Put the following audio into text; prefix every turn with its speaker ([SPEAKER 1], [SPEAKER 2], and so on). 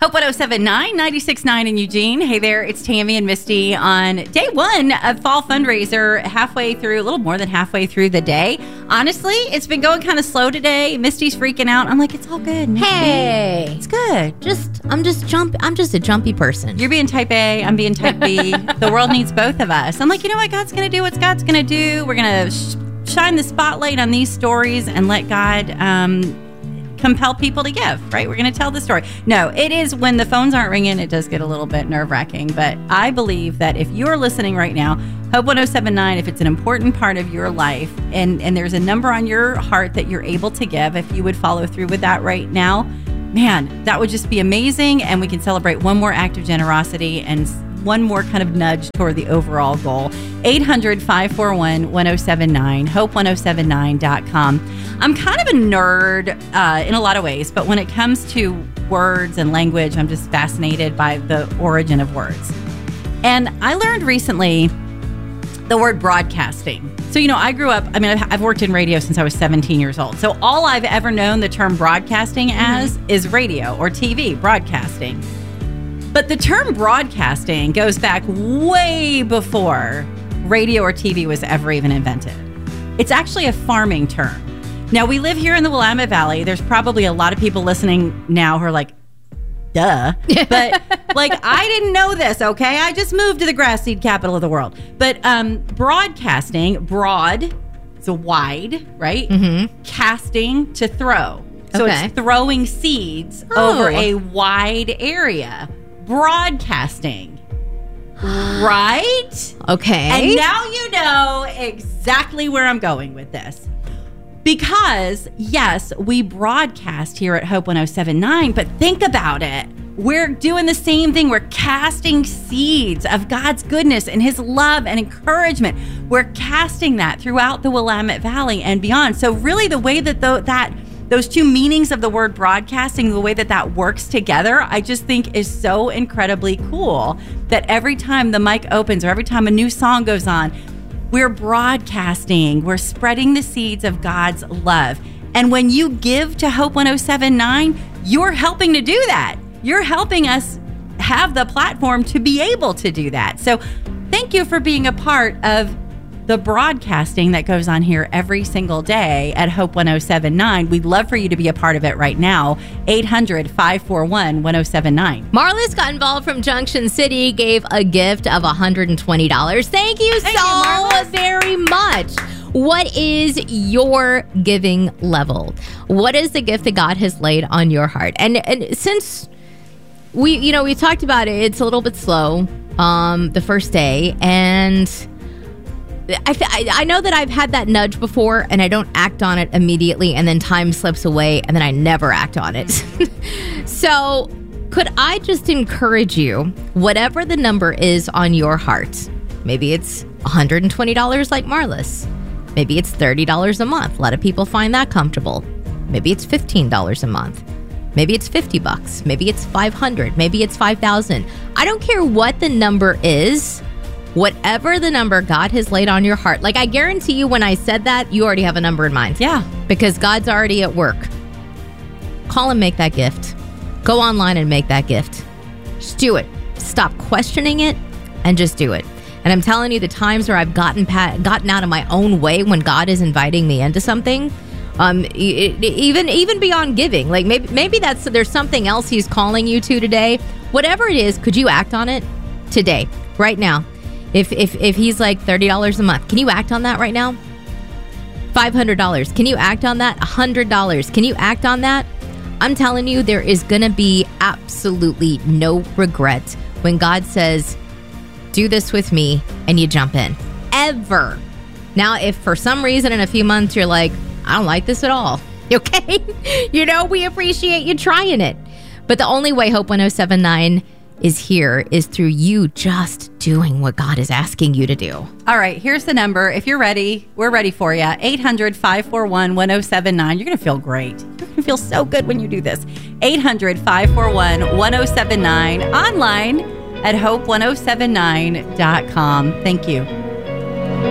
[SPEAKER 1] Hope 1079, 96.9 in Eugene. Hey there, it's Tammy and Misty on day one of Fall Fundraiser, halfway through, a little more than halfway through the day. Honestly, it's been going kind of slow today. Misty's freaking out. I'm like, it's all good, Misty.
[SPEAKER 2] Hey.
[SPEAKER 1] It's good.
[SPEAKER 2] I'm just a jumpy person.
[SPEAKER 1] You're being type A, I'm being type B. The world needs both of us. I'm like, you know what? God's going to do what God's going to do. We're going to shine the spotlight on these stories and let God compel people to give, right? We're going to tell the story. No, it is when the phones aren't ringing, it does get a little bit nerve-wracking. But I believe that if you're listening right now, Hope 1079, if it's an important part of your life and there's a number on your heart that you're able to give, if you would follow through with that right now, man, that would just be amazing. And we can celebrate one more act of generosity and one more kind of nudge toward the overall goal. 800-541-1079, hope1079.com. I'm kind of a nerd in a lot of ways, but when it comes to words and language, I'm just fascinated by the origin of words. And I learned recently the word broadcasting. So, I grew up, I've worked in radio since I was 17 years old. So all I've ever known the term broadcasting as is radio or TV, broadcasting. But the term broadcasting goes back way before radio or TV was ever even invented. It's actually a farming term. Now, we live here in the Willamette Valley. There's probably a lot of people listening now who are like, duh. But I didn't know this, okay? I just moved to the grass seed capital of the world. But broadcasting, broad, so wide, right? Mm-hmm. Casting, to throw. So it's throwing seeds over a wide area. Broadcasting. Right?
[SPEAKER 2] Okay.
[SPEAKER 1] And now you know exactly where I'm going with this. Because, yes, we broadcast here at Hope 1079, but think about it. We're doing the same thing. We're casting seeds of God's goodness and His love and encouragement. We're casting that throughout the Willamette Valley and beyond. So really the way that those two meanings of the word broadcasting, the way that works together, I just think is so incredibly cool that every time the mic opens or every time a new song goes on, we're broadcasting, we're spreading the seeds of God's love. And when you give to Hope 1079, you're helping to do that. You're helping us have the platform to be able to do that. So thank you for being a part of the broadcasting that goes on here every single day at Hope 1079. We'd love for you to be a part of it right now. 800-541-1079.
[SPEAKER 2] Marlis got involved from Junction City, gave a gift of $120. Thank you so very much. What is your giving level? What is the gift that God has laid on your heart? And since we talked about it, it's a little bit slow the first day, and I know that I've had that nudge before and I don't act on it immediately, and then time slips away and then I never act on it. So could I just encourage you, whatever the number is on your heart, maybe it's $120 like Marlis, maybe it's $30 a month. A lot of people find that comfortable. Maybe it's $15 a month. Maybe it's $50. Maybe it's $500. Maybe it's $5,000. I don't care what the number is. Whatever the number God has laid on your heart. Like, I guarantee you when I said that, you already have a number in mind.
[SPEAKER 1] Yeah.
[SPEAKER 2] Because God's already at work. Call and make that gift. Go online and make that gift. Just do it. Stop questioning it and just do it. And I'm telling you, the times where I've gotten out of my own way when God is inviting me into something, even beyond giving, like maybe there's something else He's calling you to today. Whatever it is, could you act on it today, right now? If He's like $30 a month, can you act on that right now? $500, can you act on that? $100, can you act on that? I'm telling you, there is going to be absolutely no regret when God says, do this with me, and you jump in. Ever. Now, if for some reason in a few months you're like, I don't like this at all, okay? We appreciate you trying it. But the only way Hope 1079 is here is through you just doing what God is asking you to do.
[SPEAKER 1] All right, here's the number. If you're ready, we're ready for you. 800-541-1079. You're going to feel great. You're going to feel so good when you do this. 800-541-1079. Online at hope1079.com. Thank you.